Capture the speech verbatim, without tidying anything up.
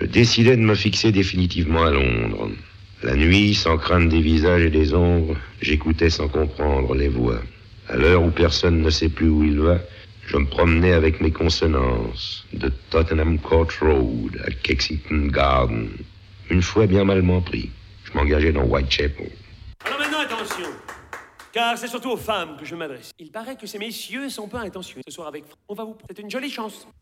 décidai de me fixer définitivement à Londres. La nuit, sans craindre des visages et des ombres, j'écoutais sans comprendre les voix. À l'heure où personne ne sait plus où il va, je me promenais avec mes consonances, de Tottenham Court Road à Kensington Garden. Une fois bien malement pris, je m'engageais dans Whitechapel. Alors maintenant, attention, car c'est surtout aux femmes que je m'adresse. Il paraît que ces messieurs sont peu intentionnés. Ce soir avec Franck, on va vous... C'est une jolie chance.